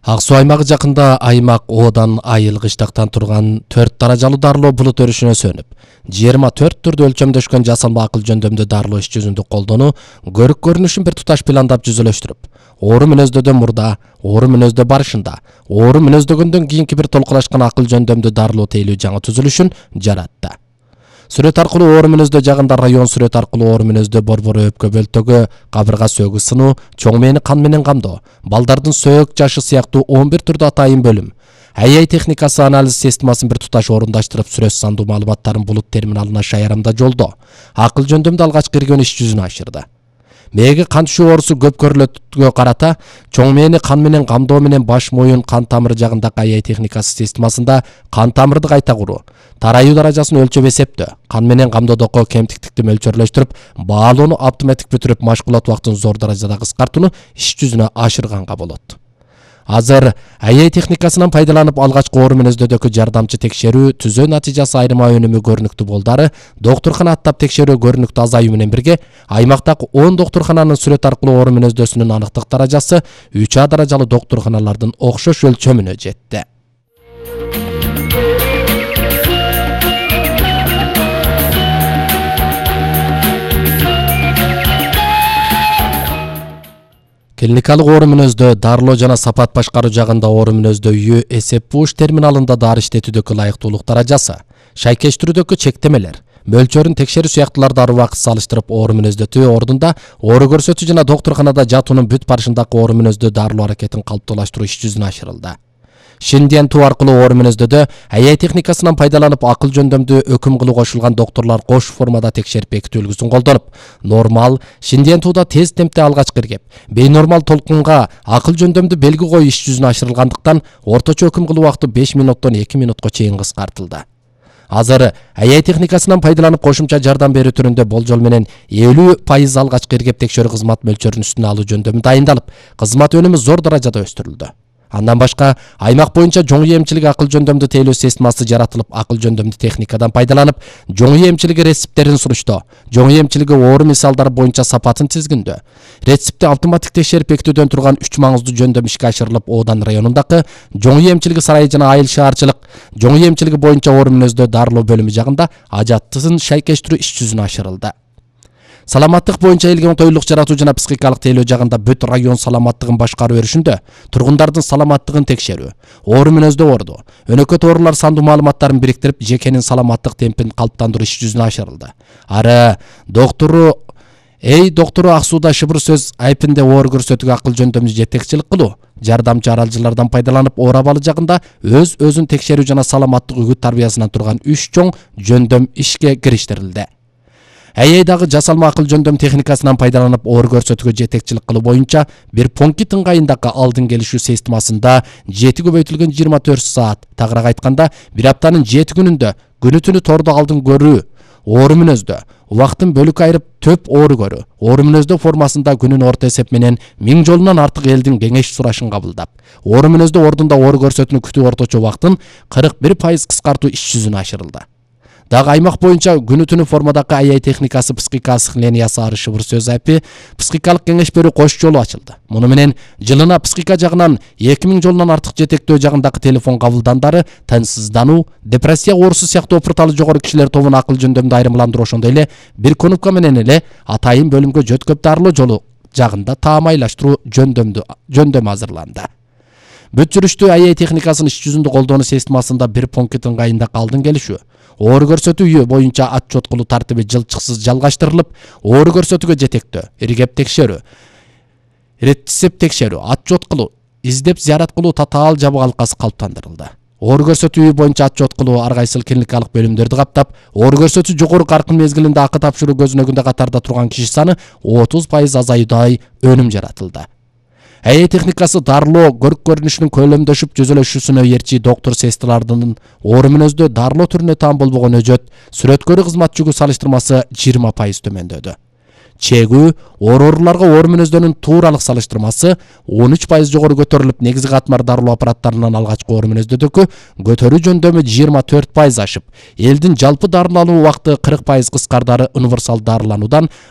Ак Суу аймагы жакында аймак Одан айыл кыштактан турган 4 даражалуу дарылоо булут өрүшүнө сөнүп, 24 түрдө өлчөмдөшкөн жасалма акыл жөндөмдүү дарылоо иш жүзүндө колдонуу көрүк көрүнүшүн бир туташ пландап жүзөлөштүрүп, оору мүнөздөөдөн мурда, оору мүнөздөө барышында, оору мүнөздөгөндөн кийинки бир толкулашкан акыл жөндөмдүү дарылоо тейлөө жаңы түзүлүшүн жаратты. Сүрөт аркылуу оору мүнөздөө жагында район сүрөт аркылуу оору мүнөздөө борбору өпкө бөлтөгү, кабырга сөөгү сынуу, чоң мээни кан менен камдоо, балдардын сөөк жашы сыяктуу 11 түрдө атайын бөлүм, AI техникасы анализ системасын бир туташ орундаштырып сүрөт сандуу маалыматтарын булут терминалына шаярамда жолдоо, акыл жөндөмдү алгач кирген иш жүзүнө ашырды. Мээги кан түшүү оорусу көп көрүлөтгө карата, чоң мээни кан менен камдоо менен баш моюн кан тамыры жагындагы AI техникасы системасында кан тамырды кайта куруу, тарайуу даражасын өлчөп эсептөө, кан менен камдоодогу кемтиктикти мөлчөрлөштүрүп, баалоону автоматтик бүтүрүп машгулат убактын зор даражада кыскартууну иш жүзүнө ашырганга болот. Азыр AI техникасынан пайдаланып алгачкы оору мүнөздөөдөгү жардамчы текшерүү түзөө натыйжасы айырма өнүмү көрүнүктүү болдары доктуркана аттап текшерүү көрүнүктүү азаюу менен бирге аймактагы 10 доктуркананын сүрөт аркылуу оору мүнөздөөсүнүн аныктык даражасы 3А даражалуу доктурканалардын окшош өлчөмүнө жетти. Клиникалык оору мүнөздөө дарылоо жана сапат башкаруу жагында оору мүнөздөө үйү эсеп буш терминалында дары иштетүүдөгү ылайыктуулук даражасы, шайкештирүүдөгү чектемелер, мөлчөрүн текшерүү сыяктууларды ар убакыт салыштырып оору мүнөздөө ордунда оору көрсөтүү жана доктурканада жатуунун бүт барышындагы оору мүнөздөө дарылоо аракетин калыптуулаштыруу иш жүзүнө ашырылды. Шинден туу аркылуу оору мүнөздөөдө AI техникасынан пайдаланып акыл жөндөмдүү өкүм кылуу кошулган доктурлар кош формада текшерип бекитүү үлгүсүн колдонуп, нормал, шинден тууда тез темпте алгач киргеп, бейнормал толкунга акыл жөндөмдүү белги коюу иш жүзүнө ашырылгандыктан орточо өкүм кылуу убакыты 5 минуттан 2 минутка чейин кыскартылды. Азыр AI техникасынан пайдаланып кошумча жардам берүү түрүндө болжол менен 50% алгач киргеп текшерүү кызмат мөлчөрүн үстүнө алуу жөндөмү дайындалып, кызмат өнүмү зор даражада өстүрүлдү. Андан башка аймак боюнча жоң эмчилик акыл жөндөмдүү тейлөө системасы жаратылып, акыл жөндөмдүү техникадан пайдаланып, жоң эмчилиги рецепттерин сунуштоо, жоң эмчилиги оору мисалдары боюнча сапатын тизгиндөө, рецептти автоматтик текшерип бекитүүдөн турган 3 маңыздуу жөндөм ишке ашырылып, Одан районундагы жоң эмчилиги сарайы жана айыл шаарчылык жоң эмчилиги боюнча оору мүнөздөө дарылоо бөлүмү жагында ажаттысын шайкештирүү иш жүзүнө ашырылды. Саламаттык боюнча элге оңтойлук жаратуу жана психикалык тейлөө жагында бүт район саламаттыгын башкаруу өрүшүндө тургундардын саламаттыгын текшерүү, оору мүнөздөө орду, өнөкөт оорулар сандуу маалыматтарын бириктирип, жекенин саламаттык темпин калыптандыруу иш жүзүнө ашырылды. Ары доктору Ак Сууда шыбыр сөз айпинде оору көрсөтүүгө акыл жөндөмдүү жетекчилик кылуу, жардамчы аралжылардан пайдаланып оор абалы жагында өзүн текшерүү жана саламаттык үгүт тарбиясынан турган 3 чоң жөндөм ишке кириштирилди. AI-дагы жасалма акыл жөндөм техникасынан пайдаланып оор көрсөтүүгө жетекчилик кылуу боюнча бир понкит ыңгайындагы алдын келишүү системасында 7 көбөйтүлгөн 24 саат, тагыраак айтканда, бир аптанын 7 күнүндө күнү-түнү тордо алдын көрүү, оору мүнөздө убактын бөлүк айырып төп оору көрүү, оору мүнөздөө формасында күнүн орто эсеп менен 1000 жолунан артык элдин кеңеш сурашын кабылдап, оору мүнөздөө ордунда оору көрсөтүүнү күтүү орточо убактын 41% кыскартуу иш жүзүнө ашырылды. Дагы аймак боюнча күнү-түнү формадагы AI техникасы психикасы линиясы ары шыбыр сөз айпи психикалык кеңеш берүү кош жолу ачылды. Муну менен жылына психика жагынан 2000 жолунан артык жетектөө жагындагы телефон кабылдандары, тынчсыздануу, депрессия оорусу сыяктуу опурталы жогору кишилер тобун акыл жөндөмдүү айрымландыруу, ошондой эле бир конупка менен эле атайын бөлүмгө жөткөп дарылоо жолу жагында таамайлаштыруу жөндөм азырланды. Бүт жүрүштүү AI техникасын иш жүзүндө колдонуу системасында бир понкит ыңгайында алдын келишүү, оору көрсөтүү үйү боюнча отчет кылуу тартиби жылчыксыз жалгаштырылып, оору көрсөтүүгө жетектөө, иргеп текшерүү, рецепт текшерүү, отчет кылуу, издеп зыярат кылуу татаал жабык алкасы калыптандырылды. Оору көрсөтүү боюнча отчет кылуу ар кайсыл клиникалык бөлүмдөрдү каптап, оору көрсөтүү жогору каркын мезгилинде акы тапшыруу көзүнөгүндө катарда турган киши саны 30% азаюудай өнүм жаратылды. AI техникасы дарылоо көрүк көрүнүшүнүн көлөмдөшүп жүзөлөшүүсүнө эрчи доктор сестралардын оору мүнөздөө дарылоо түрүнө таам болбогон өжөт, сүрөткөрүү кызмат жүгү салыштырмасы 20% төмөндөдү. чегүү ооруларга оор мүнөздөнүн тууралык салыштырмасы 13% жогору көтөрүлүп, негизги катмар дарылоо аппараттарынан алгачкы оор мүнөздөөдөгү көтөрүү жөндөмү 24% ашып, элдин жалпы дарылануу убакыты 40% кыскардары универсал дарылануудан